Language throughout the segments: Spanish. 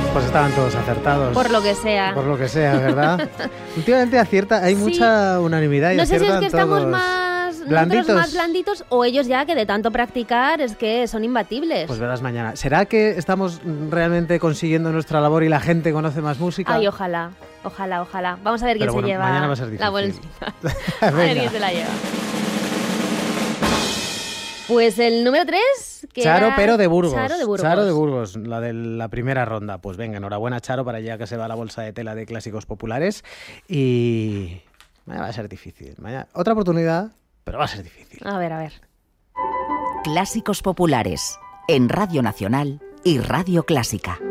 Pues estaban todos acertados. Por lo que sea. Por lo que sea, ¿verdad? Últimamente acierta, hay mucha unanimidad y no sé si es aciertan que estamos todos. más Blanditos. nosotros más blanditos o ellos ya que de tanto practicar es que son imbatibles. Pues verás mañana. ¿Será que estamos realmente consiguiendo nuestra labor y la gente conoce más música? Ay, ojalá. Vamos a ver quién Pero bueno, se lleva mañana va a ser difícil. la bolsita. A ver Venga. quién se la lleva. Pues el número 3... Charo, pero de Burgos. Charo de Burgos, la de la primera ronda. Pues venga, enhorabuena, Charo, para allá que se va la bolsa de tela de clásicos populares. Y mañana va a ser difícil. Mañana, otra oportunidad, pero va a ser difícil. A ver. Clásicos populares en Radio Nacional y Radio Clásica.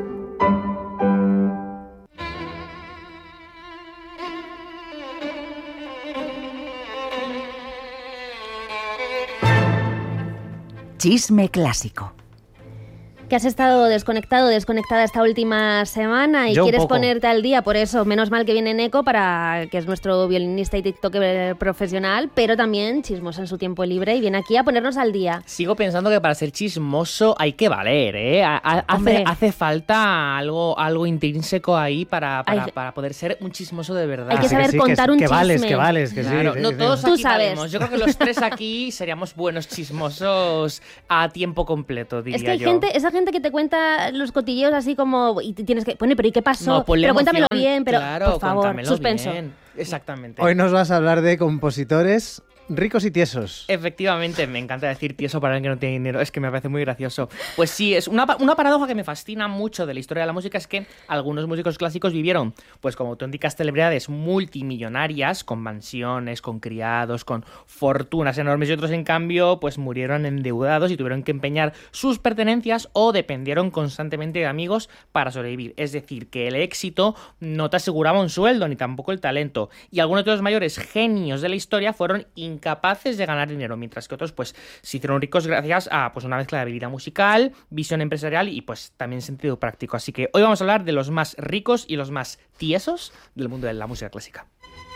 Chisme clásico. Que has estado desconectada esta última semana y Yo un quieres poco. ponerte al día, por eso, menos mal que viene Neko, que es nuestro violinista y tiktoker profesional, pero también chismoso en su tiempo libre y viene aquí a ponernos al día. Sigo pensando que para ser chismoso hay que valer, ¿eh? Hombre. Hace falta algo intrínseco ahí para Hay- poder ser un chismoso de verdad. Hay que Así saber sí, contar un que vales, chisme. que vales, que Claro, sí. no sí, todos sí. Tú aquí sabes. valemos. Yo creo que los tres aquí seríamos buenos chismosos a tiempo completo, diría Es que hay yo. esa gente que te cuenta los cotilleos así como y te tienes que bueno, pero ¿y qué pasó? No, ponle pero cuéntamelo emoción. bien, pero Claro, por favor, cuéntamelo suspenso. bien. Exactamente. Hoy nos vas a hablar de compositores ricos y tiesos. Efectivamente, me encanta decir tieso para alguien que no tiene dinero, es que me parece muy gracioso. Pues sí, es una paradoja que me fascina mucho de la historia de la música, es que algunos músicos clásicos vivieron pues como auténticas celebridades multimillonarias, con mansiones, con criados, con fortunas enormes, y otros en cambio pues murieron endeudados y tuvieron que empeñar sus pertenencias o dependieron constantemente de amigos para sobrevivir. Es decir, que el éxito no te aseguraba un sueldo ni tampoco el talento, y algunos de los mayores genios de la historia fueron incapaces de ganar dinero, mientras que otros pues se hicieron ricos gracias a pues una mezcla de habilidad musical, visión empresarial y pues también sentido práctico. Así que hoy vamos a hablar de los más ricos y los más tiesos del mundo de la música clásica.